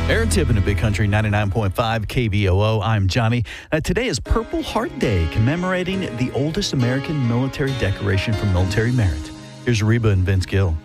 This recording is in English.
Aaron Tippin of Big Country 99.5 KVOO. I'm Johnny. Today is Purple Heart Day, commemorating the oldest American military decoration for military merit. Here's Reba and Vince Gill.